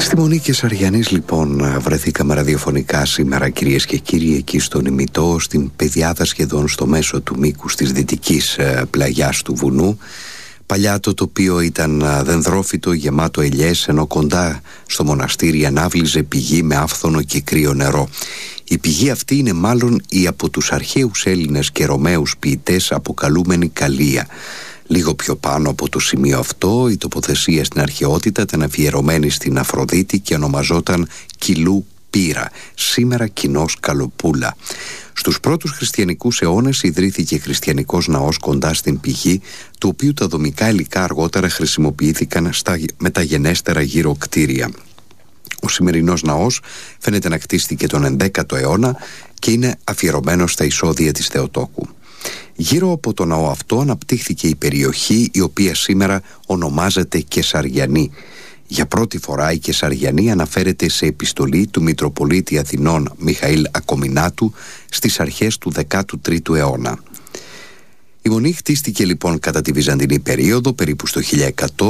Στη Μονή Κεσαριανής λοιπόν βρεθήκαμε ραδιοφωνικά σήμερα, κυρίες και κύριοι, εκεί στον ημιτό, στην πεδιάδα σχεδόν στο μέσο του μήκους της δυτικής πλαγιάς του βουνού. Παλιά το τοπίο ήταν δενδρόφυτο, γεμάτο ελιές, ενώ κοντά στο μοναστήρι ανάβλιζε πηγή με άφθονο και κρύο νερό. Η πηγή αυτή είναι μάλλον η από τους αρχαίους Έλληνες και Ρωμαίους ποιητές αποκαλούμενη Καλία. Λίγο πιο πάνω από το σημείο αυτό, η τοποθεσία στην αρχαιότητα ήταν αφιερωμένη στην Αφροδίτη και ονομαζόταν Κιλού Πύρα, σήμερα κοινός Καλοπούλα. Στους πρώτους χριστιανικούς αιώνες ιδρύθηκε χριστιανικός ναός κοντά στην πηγή, του οποίου τα δομικά υλικά αργότερα χρησιμοποιήθηκαν στα μεταγενέστερα γύρω κτίρια. Ο σημερινός ναός φαίνεται να κτίστηκε τον 11ο αιώνα και είναι αφιερωμένος στα εισόδια της Θεοτόκου. Γύρω από το ναό αυτό αναπτύχθηκε η περιοχή, η οποία σήμερα ονομάζεται Κεσαριανή. Για πρώτη φορά η Κεσαριανή αναφέρεται σε επιστολή του Μητροπολίτη Αθηνών Μιχαήλ Ακομινάτου στις αρχές του 13ου αιώνα. Η Μονή χτίστηκε λοιπόν κατά τη Βυζαντινή περίοδο, περίπου στο 1100,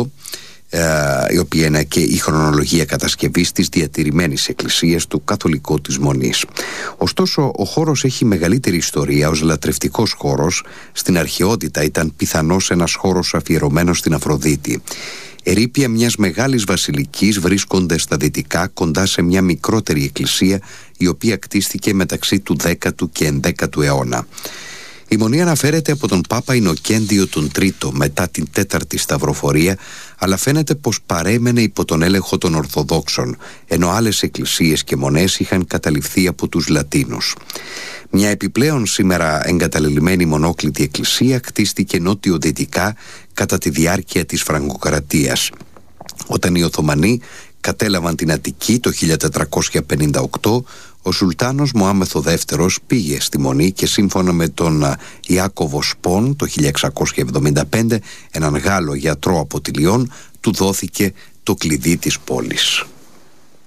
η οποία είναι και η χρονολογία κατασκευής της διατηρημένης εκκλησίας του καθολικού της Μονής. Ωστόσο, ο χώρος έχει μεγαλύτερη ιστορία ως λατρευτικός χώρος. Στην αρχαιότητα ήταν πιθανώς ένας χώρος αφιερωμένος στην Αφροδίτη. Ερείπια μιας μεγάλης βασιλικής βρίσκονται στα δυτικά, κοντά σε μια μικρότερη εκκλησία, η οποία κτίστηκε μεταξύ του 10ου και 11ου αιώνα. Η Μονή αναφέρεται από τον Πάπα Ινοκέντιο τον Τρίτο μετά την τέταρτη σταυροφορία, αλλά φαίνεται πως παρέμενε υπό τον έλεγχο των Ορθοδόξων, ενώ άλλες εκκλησίες και μονές είχαν καταληφθεί από τους Λατίνους. Μια επιπλέον σήμερα εγκαταλελειμμένη μονόκλητη εκκλησία κτίστηκε νότιο-δυτικά κατά τη διάρκεια της Φραγκοκρατίας. Όταν οι Οθωμανοί κατέλαβαν την Αττική το 1458, ο Σουλτάνος Μωάμεθο Δεύτερος πήγε στη Μονή και σύμφωνα με τον Ιάκωβο Σπον το 1675, έναν Γάλλο γιατρό από τη Λιόν, του δόθηκε το κλειδί της πόλης.